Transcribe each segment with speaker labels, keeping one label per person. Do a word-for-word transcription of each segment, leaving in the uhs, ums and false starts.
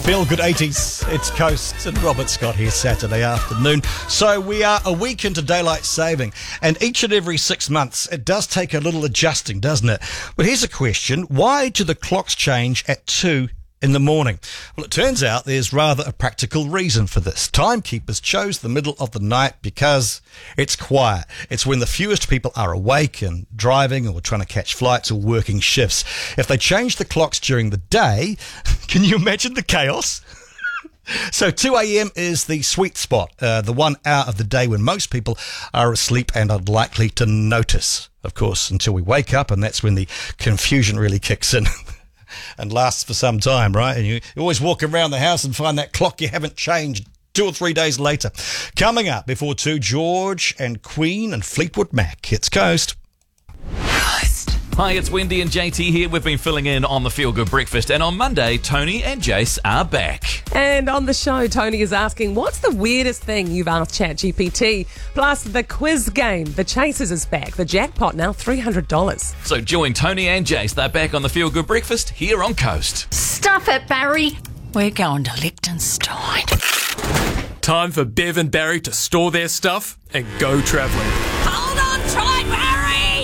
Speaker 1: Feel Good eighties, it's Coast and Robert Scott here Saturday afternoon. So we are a week into daylight saving, and each and every six months it does take a little adjusting, doesn't it? But here's a question: why do the clocks change at two in the morning? Well, it turns out there's rather a practical reason for this. Timekeepers chose the middle of the night because it's quiet. It's when the fewest people are awake and driving or trying to catch flights or working shifts. If they change the clocks during the day, can you imagine the chaos? So two a.m. is the sweet spot, uh, the one hour of the day when most people are asleep and unlikely to notice, of course, until we wake up, and that's when the confusion really kicks in. And lasts for some time, right? And you, you always walk around the house and find that clock you haven't changed two or three days later. Coming up before two, George and Queen and Fleetwood Mac. It's Coast.
Speaker 2: Hi, it's Wendy and J T here. We've been filling in on the Feel Good Breakfast, and on Monday, Tony and Jace are back.
Speaker 3: And on the show, Tony is asking, what's the weirdest thing you've asked ChatGPT? Plus, the quiz game. The Chasers is back. The jackpot now three hundred dollars.
Speaker 2: So join Tony and Jace. They're back on the Feel Good Breakfast here on Coast.
Speaker 4: Stuff it, Barry. We're going to Liechtenstein.
Speaker 5: Time for Bev and Barry to store their stuff and go travelling.
Speaker 4: Hold on tight, Barry!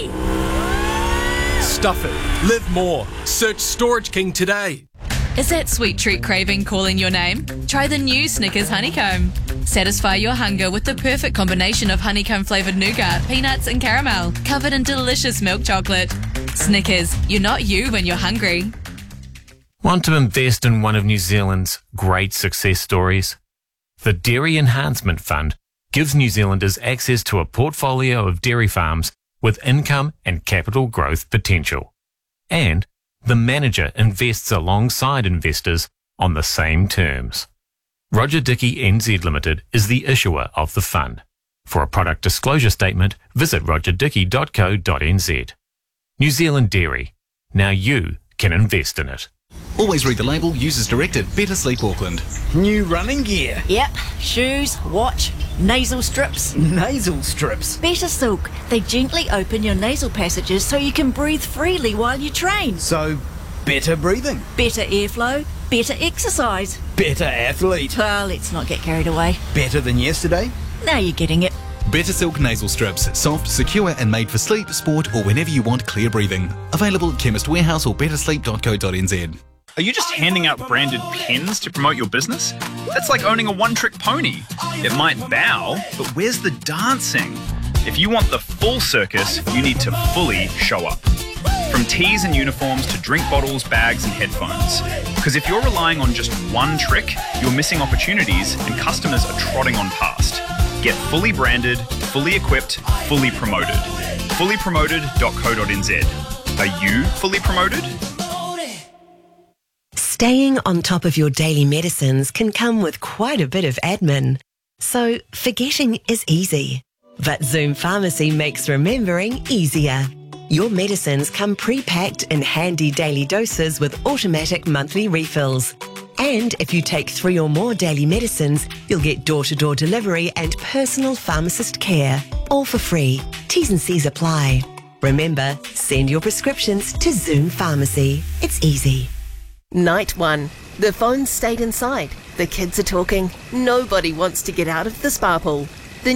Speaker 5: Stuff it. Live more. Search Storage King today.
Speaker 6: Is that sweet treat craving calling your name? Try the new Snickers Honeycomb. Satisfy your hunger with the perfect combination of honeycomb-flavoured nougat, peanuts and caramel, covered in delicious milk chocolate. Snickers, you're not you when you're hungry.
Speaker 7: Want to invest in one of New Zealand's great success stories? The Dairy Enhancement Fund gives New Zealanders access to a portfolio of dairy farms with income and capital growth potential. And the manager invests alongside investors on the same terms. Roger Dickey N Z Limited is the issuer of the fund. For a product disclosure statement, visit roger dickey dot co dot n z. New Zealand Dairy. Now you can invest in it.
Speaker 8: Always read the label. Users directed. Better Sleep Auckland.
Speaker 9: New running gear.
Speaker 4: Yep. Shoes, watch, nasal strips.
Speaker 9: Nasal strips.
Speaker 4: Better Silk. They gently open your nasal passages so you can breathe freely while you train.
Speaker 9: So, better breathing.
Speaker 4: Better airflow. Better exercise.
Speaker 9: Better athlete.
Speaker 4: Well, let's not get carried away.
Speaker 9: Better than yesterday.
Speaker 4: Now you're getting it.
Speaker 8: Better Silk Nasal Strips. Soft, secure and made for sleep, sport or whenever you want clear breathing. Available at Chemist Warehouse or better sleep dot co dot n z.
Speaker 10: Are you just handing out branded pens to promote your business? That's like owning a one-trick pony. It might bow, but where's the dancing? If you want the full circus, you need to fully show up. From tees and uniforms to drink bottles, bags and headphones. Because if you're relying on just one trick, you're missing opportunities and customers are trotting on past. Get fully branded, fully equipped, fully promoted. fully promoted dot co dot n z. Are you fully promoted?
Speaker 11: Staying on top of your daily medicines can come with quite a bit of admin. So forgetting is easy. But Zoom Pharmacy makes remembering easier. Your medicines come pre-packed in handy daily doses with automatic monthly refills. And if you take three or more daily medicines, you'll get door-to-door delivery and personal pharmacist care. All for free. T's and C's apply. Remember, send your prescriptions to Zoom Pharmacy. It's easy.
Speaker 12: Night one. The phones stayed inside. The kids are talking. Nobody wants to get out of the spa pool.